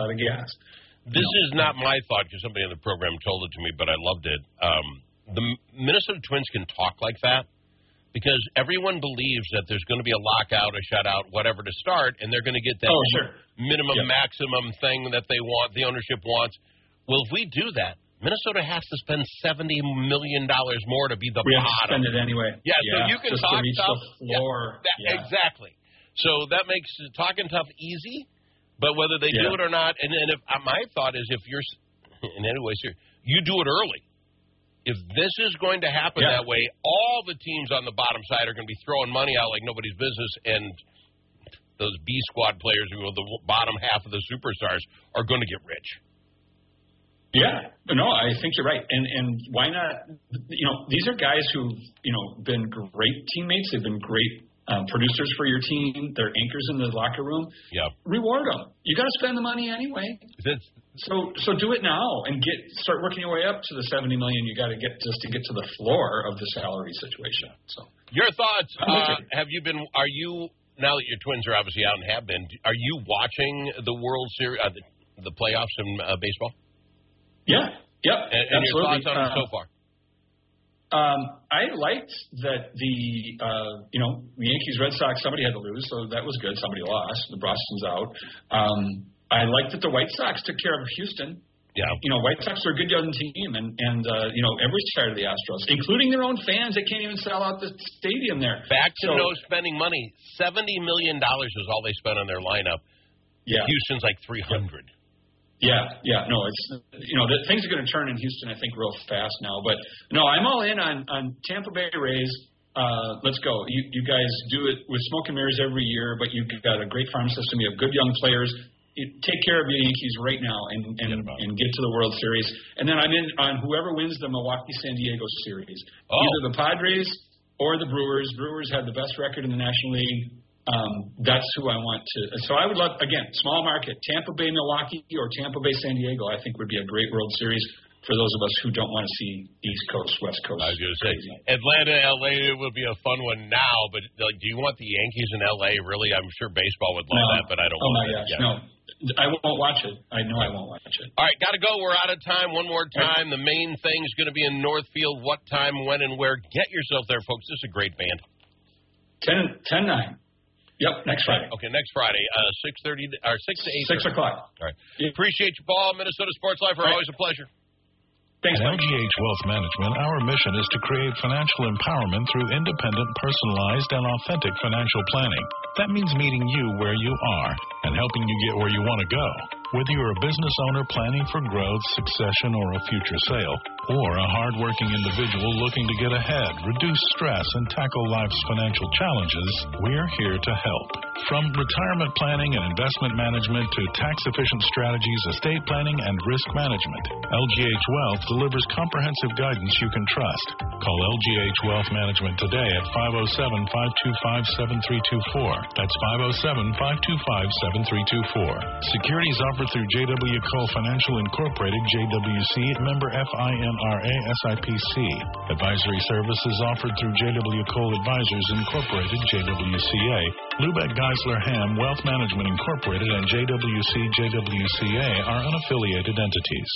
out of gas. This is not my thought because somebody on the program told it to me, but I loved it. The Minnesota Twins can talk like that because everyone believes that there's going to be a lockout, a shutout, whatever to start, and they're going to get that minimum, maximum thing that they want, the ownership wants. Well, if we do that, Minnesota has to spend $70 million more to be the bottom. We have to spend it anyway. Yeah, so you can just talk to reach tough. The floor. Exactly. So that makes talking tough easy. But whether they do it or not, and if my thought is if you're, in any way, you do it early. If this is going to happen that way, all the teams on the bottom side are going to be throwing money out like nobody's business, and those B squad players, who are the bottom half of the superstars, are going to get rich. Yeah, no, I think you're right, and why not? These are guys who've been great teammates. They've been great producers for your team. They're anchors in the locker room. Yeah. Reward them. You got to spend the money anyway. So do it now and start working your way up to the $70 million you got to get just to get to the floor of the salary situation. So your thoughts? Are you now that your Twins are obviously out and have been? Are you watching the World Series, the playoffs in baseball? Yeah. Yep. And your thoughts on it so far? I liked that the Yankees, Red Sox, somebody had to lose, so that was good. Somebody lost. The Boston's out. I liked that the White Sox took care of Houston. Yeah. White Sox are a good young team, and everybody's tired of the Astros, including their own fans. They can't even sell out the stadium there. Back to no spending money. $70 million is all they spent on their lineup. Yeah. Houston's like $300. Yeah. No, it's things are going to turn in Houston, I think, real fast now. But no, I'm all in on Tampa Bay Rays. Let's go. You guys do it with smoke and mirrors every year, but you've got a great farm system. You have good young players. Take care of your Yankees right now and get to the World Series. And then I'm in on whoever wins the Milwaukee-San Diego series. Either the Padres or the Brewers. Brewers have the best record in the National League. That's who I want to. So I would love, again, small market, Tampa Bay, Milwaukee, or Tampa Bay, San Diego. I think would be a great World Series for those of us who don't want to see East Coast, West Coast. I was going to say, Atlanta, L.A. will be a fun one now, but do you want the Yankees in L.A.? Really? I'm sure baseball would love that, but I don't want my gosh, no. I won't watch it. I know I won't watch it. All right, got to go. We're out of time. One more time. The main thing is going to be in Northfield. What time, when, and where? Get yourself there, folks. This is a great band. 10-9. Yep, next Friday. Okay, next Friday, 6:30 or 6 to 8. 6 o'clock. All right. Appreciate you, Paul. Minnesota Sports Life are always a pleasure. Thanks, At LGH Wealth Management, our mission is to create financial empowerment through independent, personalized, and authentic financial planning. That means meeting you where you are and helping you get where you want to go. Whether you're a business owner planning for growth, succession, or a future sale, or a hardworking individual looking to get ahead, reduce stress, and tackle life's financial challenges, we're here to help. From retirement planning and investment management to tax-efficient strategies, estate planning, and risk management, LGH Wealth delivers comprehensive guidance you can trust. Call LGH Wealth Management today at 507-525-7324. That's 507-525-7324. Securities offered through J.W. Cole Financial Incorporated, JWC, member FINRA SIPC. Advisory services offered through J.W. Cole Advisors Incorporated, JWCA. Lubeck Geisler Ham Wealth Management Incorporated and JWC JWCA are unaffiliated entities.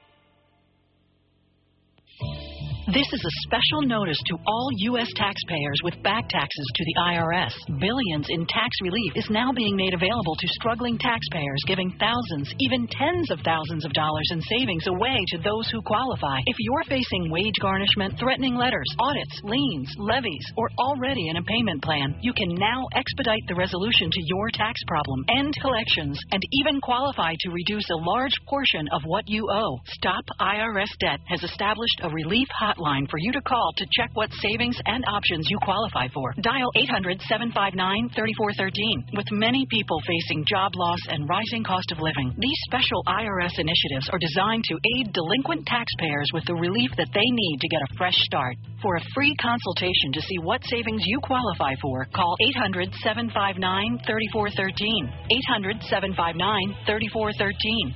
This is a special notice to all U.S. taxpayers with back taxes to the IRS. Billions in tax relief is now being made available to struggling taxpayers, giving thousands, even tens of thousands of dollars in savings away to those who qualify. If you're facing wage garnishment, threatening letters, audits, liens, levies, or already in a payment plan, you can now expedite the resolution to your tax problem, end collections, and even qualify to reduce a large portion of what you owe. Stop IRS Debt has established a relief hotline for you to call to check what savings and options you qualify for. Dial 800-759-3413. With many people facing job loss and rising cost of living, these special IRS initiatives are designed to aid delinquent taxpayers with the relief that they need to get a fresh start. For a free consultation to see what savings you qualify for, call 800-759-3413. 800-759-3413.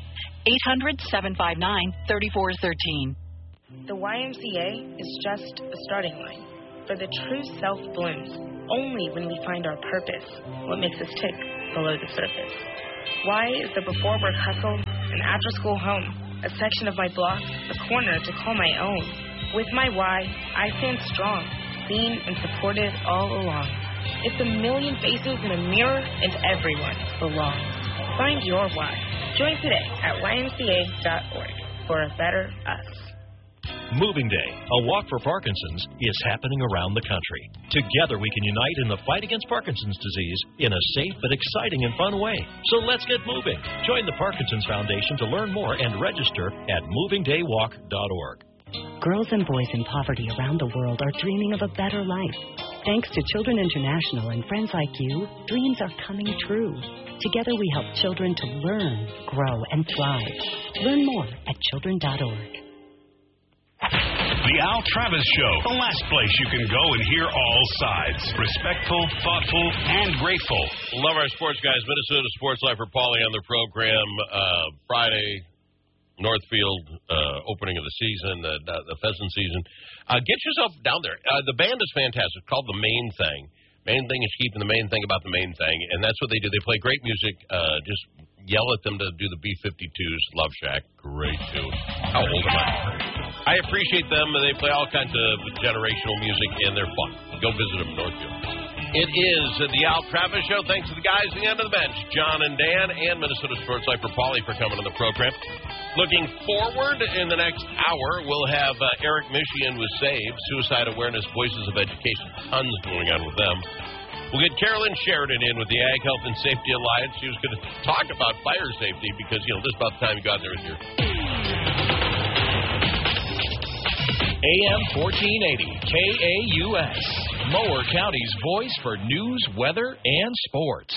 800-759-3413. The YMCA is just a starting line, for the true self blooms only when we find our purpose, what makes us tick below the surface. Y is the before-work hustle, an after-school home, a section of my block, a corner to call my own. With my Y, I stand strong, seen and supported all along. It's a million faces in a mirror, and everyone belongs. Find your Y. Join today at ymca.org for a better us. Moving Day, a walk for Parkinson's, is happening around the country. Together we can unite in the fight against Parkinson's disease in a safe but exciting and fun way. So let's get moving. Join the Parkinson's Foundation to learn more and register at movingdaywalk.org. Girls and boys in poverty around the world are dreaming of a better life. Thanks to Children International and friends like you, dreams are coming true. Together we help children to learn, grow, and thrive. Learn more at children.org. The Al Travis Show, the last place you can go and hear all sides. Respectful, thoughtful, and grateful. Love our sports guys. Minnesota Sports Life for Paulie on the program Friday. Northfield opening of the season, the pheasant season. Get yourself down there. The band is fantastic. It's called The Main Thing. Main thing is keeping the main thing about the main thing, and that's what they do. They play great music. Just yell at them to do the B-52s, Love Shack. Great tune. How old am I? I appreciate them. They play all kinds of generational music, and they're fun. Go visit them in Northfield. It is the Al Travis Show. Thanks to the guys at the end of the bench, John and Dan, and Minnesota Sports Life for Paulie for coming on the program. Looking forward, in the next hour, we'll have Eric Mishian with SAVE, Suicide Awareness Voices of Education. Tons going on with them. We'll get Carolyn Sheridan in with the Ag Health and Safety Alliance. She was going to talk about fire safety because, this is about the time you got there with your... AM 1480, KAUS, Mower County's voice for news, weather, and sports.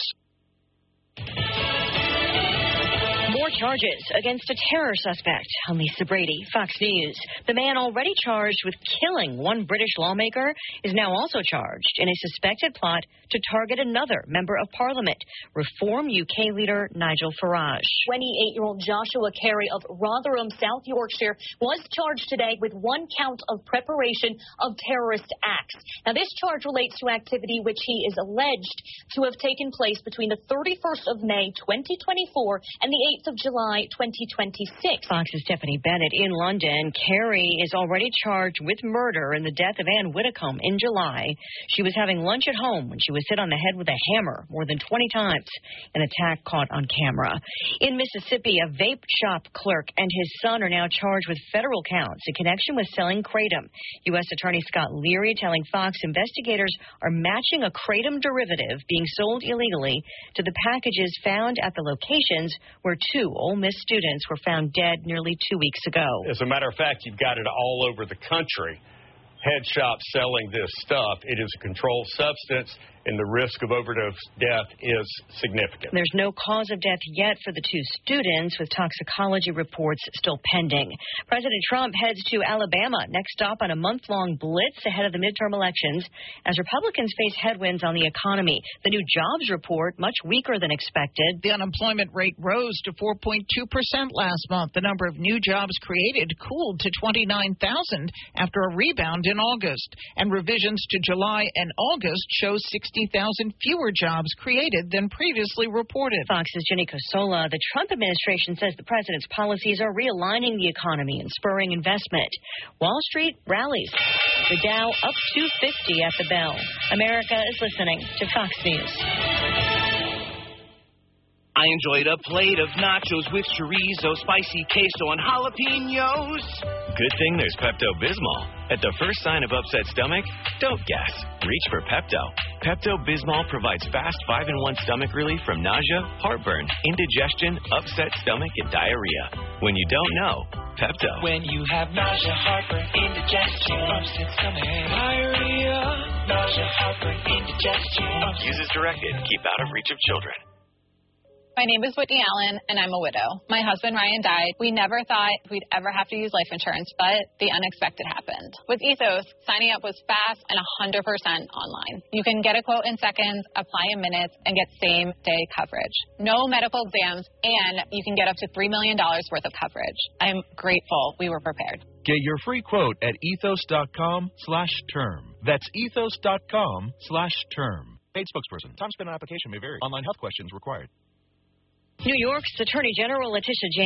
More charges against a terror suspect. I'm Lisa Brady, Fox News. The man already charged with killing one British lawmaker is now also charged in a suspected plot to target another member of Parliament, Reform UK leader Nigel Farage. 28-year-old Joshua Carey of Rotherham, South Yorkshire, was charged today with one count of preparation of terrorist acts. Now, this charge relates to activity which he is alleged to have taken place between the 31st of May, 2024, and the 8th of July 2026. Fox's Stephanie Bennett in London. Carey is already charged with murder in the death of Ann Widdecombe in July. She was having lunch at home when she was hit on the head with a hammer more than 20 times. An attack caught on camera. In Mississippi, a vape shop clerk and his son are now charged with federal counts in connection with selling kratom. U.S. Attorney Scott Leary telling Fox investigators are matching a kratom derivative being sold illegally to the packages found at the locations where two Ole Miss students were found dead nearly 2 weeks ago. As a matter of fact, you've got it all over the country. Head shops selling this stuff. It is a controlled substance, and the risk of overdose death is significant. There's no cause of death yet for the two students, with toxicology reports still pending. President Trump heads to Alabama, next stop on a month-long blitz ahead of the midterm elections, as Republicans face headwinds on the economy. The new jobs report, much weaker than expected. The unemployment rate rose to 4.2% last month. The number of new jobs created cooled to 29,000 after a rebound in August. And revisions to July and August show 60,000 fewer jobs created than previously reported. Fox's Jenny Cosola. The Trump administration says the president's policies are realigning the economy and spurring investment. Wall Street rallies. The Dow up 250 at the bell. America is listening to Fox News. I enjoyed a plate of nachos with chorizo, spicy queso, and jalapenos. Good thing there's Pepto-Bismol. At the first sign of upset stomach, don't guess. Reach for Pepto. Pepto-Bismol provides fast 5-in-1 stomach relief from nausea, heartburn, indigestion, upset stomach, and diarrhea. When you don't know, Pepto. When you have nausea, heartburn, indigestion, upset stomach, diarrhea, nausea, heartburn, indigestion. Use as directed. Keep out of reach of children. My name is Whitney Allen, and I'm a widow. My husband, Ryan, died. We never thought we'd ever have to use life insurance, but the unexpected happened. With Ethos, signing up was fast and 100% online. You can get a quote in seconds, apply in minutes, and get same-day coverage. No medical exams, and you can get up to $3 million worth of coverage. I'm grateful we were prepared. Get your free quote at ethos.com/term. That's ethos.com/term. Paid spokesperson. Time spent on application may vary. Online health questions required. New York's Attorney General Letitia James